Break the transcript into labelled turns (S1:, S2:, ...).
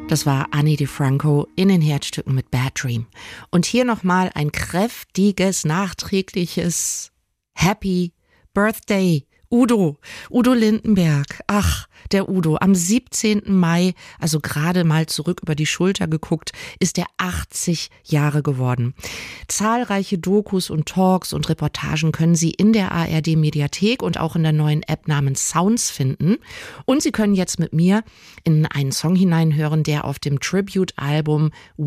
S1: Das war Ani DiFranco in den Herzstücken mit Bad Dream. Und hier nochmal ein kräftiges, nachträgliches Happy Birthday, Udo Lindenberg. Ach, der Udo. Am 17. Mai, also gerade mal zurück über die Schulter geguckt, ist er 80 Jahre geworden. Zahlreiche Dokus und Talks und Reportagen können Sie in der ARD-Mediathek und auch in der neuen App namens Sounds finden. Und Sie können jetzt mit mir in einen Song hineinhören, der auf dem Tribute-Album